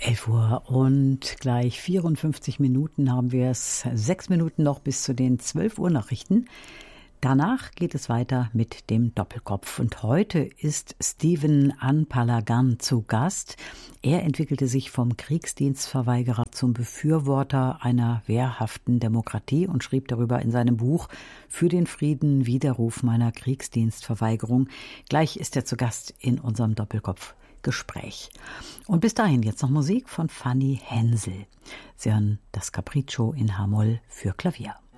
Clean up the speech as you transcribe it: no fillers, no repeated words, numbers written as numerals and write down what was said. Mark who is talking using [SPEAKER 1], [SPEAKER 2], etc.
[SPEAKER 1] 11 Uhr und gleich 54 Minuten haben wir es. 6 Minuten noch bis zu den 12 Uhr Nachrichten. Danach geht es weiter mit dem Doppelkopf. Und heute ist Stephen Anpalagan zu Gast. Er entwickelte sich vom Kriegsdienstverweigerer zum Befürworter einer wehrhaften Demokratie und schrieb darüber in seinem Buch Für den Frieden, Widerruf meiner Kriegsdienstverweigerung. Gleich ist er zu Gast in unserem Doppelkopf-Gespräch. Und bis dahin jetzt noch Musik von Fanny Hensel. Sie hören das Capriccio in H-Moll für Klavier.